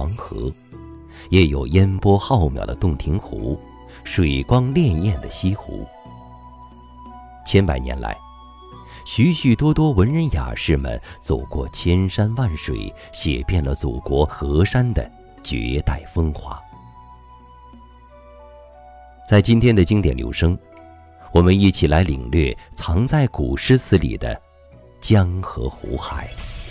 黄河，也有烟波浩渺的洞庭湖，水光潋滟的西湖。千百年来，许许多多文人雅士们走过千山万水，写遍了祖国河山的绝代风华。在今天的经典留声，我们一起来领略藏在古诗词里的江河湖海。